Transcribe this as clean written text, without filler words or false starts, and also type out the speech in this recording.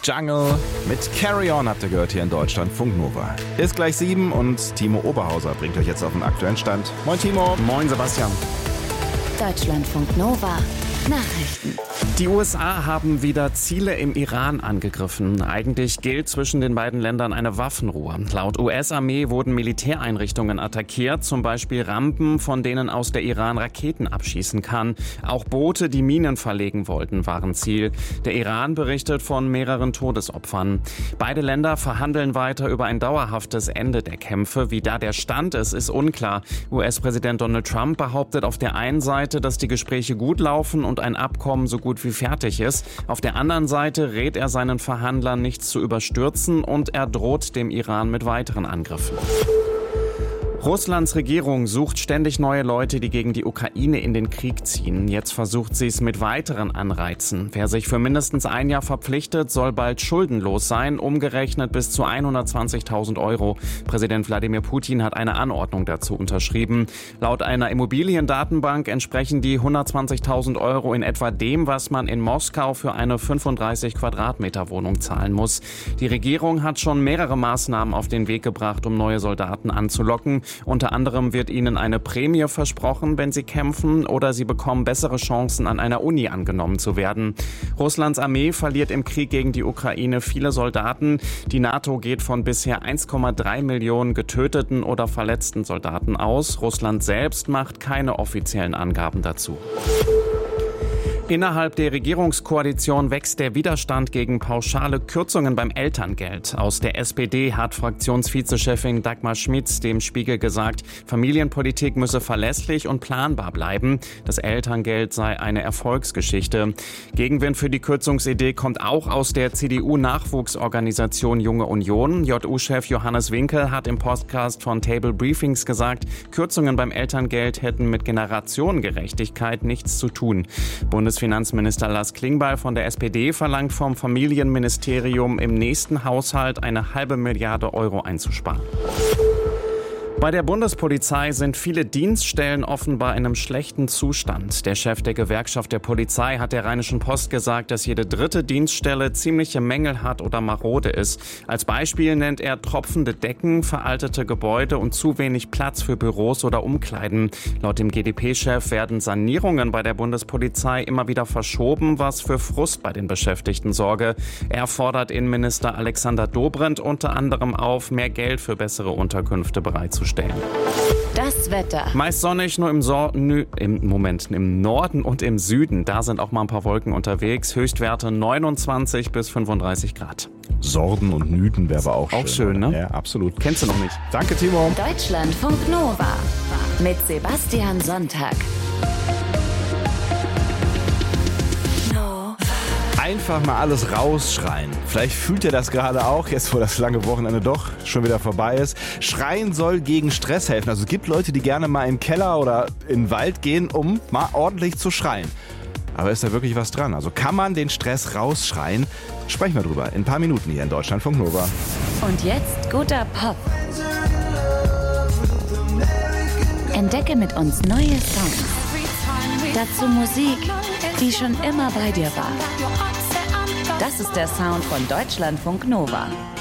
Jungle mit Carry On habt ihr gehört hier in Deutschlandfunk Nova. Ist gleich 7 und Timo Oberhauser bringt euch jetzt auf den aktuellen Stand. Moin Timo. Moin Sebastian. Deutschlandfunk Nova. Nachrichten. Die USA haben wieder Ziele im Iran angegriffen. Eigentlich gilt zwischen den beiden Ländern eine Waffenruhe. Laut US-Armee wurden Militäreinrichtungen attackiert, zum Beispiel Rampen, von denen aus der Iran Raketen abschießen kann. Auch Boote, die Minen verlegen wollten, waren Ziel. Der Iran berichtet von mehreren Todesopfern. Beide Länder verhandeln weiter über ein dauerhaftes Ende der Kämpfe. Wie da der Stand ist unklar. US-Präsident Donald Trump behauptet auf der einen Seite, dass die Gespräche gut laufen und ein Abkommen so gut wie fertig ist. Auf der anderen Seite rät er seinen Verhandlern, nichts zu überstürzen, und er droht dem Iran mit weiteren Angriffen. Russlands Regierung sucht ständig neue Leute, die gegen die Ukraine in den Krieg ziehen. Jetzt versucht sie es mit weiteren Anreizen. Wer sich für mindestens ein Jahr verpflichtet, soll bald schuldenlos sein, umgerechnet bis zu 120.000 Euro. Präsident Wladimir Putin hat eine Anordnung dazu unterschrieben. Laut einer Immobiliendatenbank entsprechen die 120.000 Euro in etwa dem, was man in Moskau für eine 35 Quadratmeter Wohnung zahlen muss. Die Regierung hat schon mehrere Maßnahmen auf den Weg gebracht, um neue Soldaten anzulocken. Unter anderem wird ihnen eine Prämie versprochen, wenn sie kämpfen, oder sie bekommen bessere Chancen, an einer Uni angenommen zu werden. Russlands Armee verliert im Krieg gegen die Ukraine viele Soldaten. Die NATO geht von bisher 1,3 Millionen getöteten oder verletzten Soldaten aus. Russland selbst macht keine offiziellen Angaben dazu. Innerhalb der Regierungskoalition wächst der Widerstand gegen pauschale Kürzungen beim Elterngeld. Aus der SPD hat Fraktionsvizechefin Dagmar Schmidt dem Spiegel gesagt, Familienpolitik müsse verlässlich und planbar bleiben. Das Elterngeld sei eine Erfolgsgeschichte. Gegenwind für die Kürzungsidee kommt auch aus der CDU-Nachwuchsorganisation Junge Union. JU-Chef Johannes Winkel hat im Podcast von Table Briefings gesagt, Kürzungen beim Elterngeld hätten mit Generationengerechtigkeit nichts zu tun. Bundesfinanzminister Lars Klingbeil von der SPD verlangt vom Familienministerium im nächsten Haushalt eine 0,5 Milliarde Euro einzusparen. Bei der Bundespolizei sind viele Dienststellen offenbar in einem schlechten Zustand. Der Chef der Gewerkschaft der Polizei hat der Rheinischen Post gesagt, dass jede dritte Dienststelle ziemliche Mängel hat oder marode ist. Als Beispiel nennt er tropfende Decken, veraltete Gebäude und zu wenig Platz für Büros oder Umkleiden. Laut dem GdP-Chef werden Sanierungen bei der Bundespolizei immer wieder verschoben, was für Frust bei den Beschäftigten sorge. Er fordert Innenminister Alexander Dobrindt unter anderem auf, mehr Geld für bessere Unterkünfte bereitzustellen. Das Wetter. Meist sonnig, nur im Norden und im Süden. Da sind auch mal ein paar Wolken unterwegs. Höchstwerte 29 bis 35 Grad. Sorden und Nüden wäre aber auch schön. Auch schön, ne? Ja, absolut. Kennst du noch nicht? Danke, Timo. Deutschlandfunk Nova mit Sebastian Sonntag. Einfach mal alles rausschreien. Vielleicht fühlt ihr das gerade auch, jetzt wo das lange Wochenende doch schon wieder vorbei ist. Schreien soll gegen Stress helfen. Also es gibt Leute, die gerne mal im Keller oder in den Wald gehen, um mal ordentlich zu schreien. Aber ist da wirklich was dran? Also kann man den Stress rausschreien? Sprechen wir drüber in ein paar Minuten hier in Deutschlandfunk Nova. Und jetzt guter Pop. Entdecke mit uns neue Songs. Dazu Musik, die schon immer bei dir war. Das ist der Sound von Deutschlandfunk Nova.